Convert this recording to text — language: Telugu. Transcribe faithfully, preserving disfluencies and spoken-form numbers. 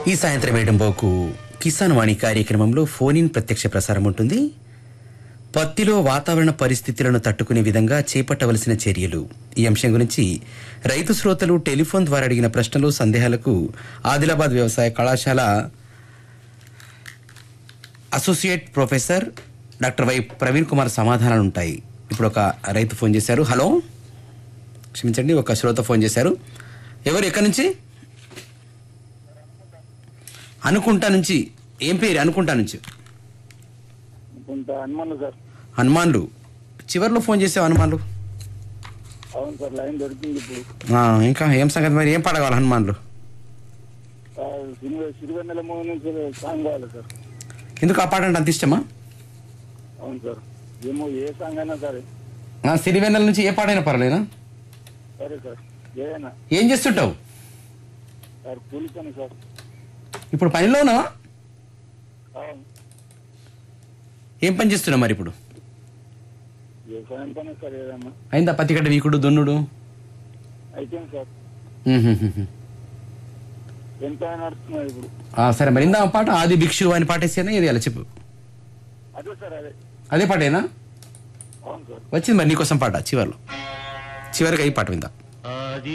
ఈ సాయంత్రం ఏడంబోకు కిసాన్ వాణి కార్యక్రమంలో ఫోన్ ఇన్ ప్రత్యక్ష ప్రసారం ఉంటుంది. పత్తిలో వాతావరణ పరిస్థితులను తట్టుకునే విధంగా చేపట్టవలసిన చర్యలు ఈ అంశం గురించి రైతు శ్రోతలు టెలిఫోన్ ద్వారా అడిగిన ప్రశ్నలు సందేహాలకు ఆదిలాబాద్ వ్యవసాయ కళాశాల associate professor doctor why Praveen Kumar సమాధానాలు ఉంటాయి. ఇప్పుడు ఒక రైతు ఫోన్ చేశారు. హలో, క్షమించండి, ఒక శ్రోత ఫోన్ చేశారు. ఎవరు, ఎక్కడి నుంచి? అనుకుంటా నుంచి. ఏం పేరు? అనుకుంటా నుంచి. హనుమాన్లు సార్. హనుమాన్లు చివరిలో ఫోన్ చేసావు. హనుమాన్లు అవును సార్, లైన్ దొరికింది ఇప్పుడు. ఇంకా ఏం సంగతి మరి? ఏం పాడగలరు హనుమాన్లు? సిరివెన్నెల మూవీ నుంచి సాంగ్ కావాలి సార్. ఎందుకు ఆ పాట అంటే అంత ఇష్టమా? అవును సార్, ఏమో ఏ సాంగ్ అయినా సరే. సిరివెన్నెల నుంచి ఏ పాటైనా పర్వాలేనా? సరే సార్, ఏదైనా. ఏం చేస్తుంటావు? సార్ కూలి పని సార్. ఇప్పుడు పనిలోనా? అవును. ఏం పని చేస్తున్నావు మరి ఇప్పుడు? వ్యవసాయం పని సార్. ఏదైనా అయిందా? పత్తిగడ్డ వీకుడు, దున్నుడు అయిపోయింది సార్. ఎంత నడుస్తున్నారు ఇప్పుడు? సరే మరి ఇందా పాట ఆది భిక్షు అని పాటేసేనా? ఏది అలా చెప్పు. అదే సార్, అదే అదే పాటేనా? అవును సార్. వచ్చింది మరి నీకోసం పాట చివరిలో. చివరిగా ఈ పాట విందా.